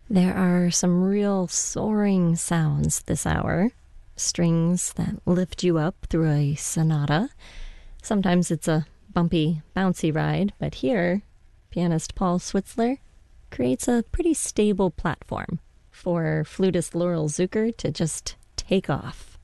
There are some real soaring sounds this hour. Strings that lift you up through a sonata. Sometimes it's a bumpy, bouncy ride, but here, pianist Paul Switzler creates a pretty stable platform for flutist Laurel Zucker to just take off.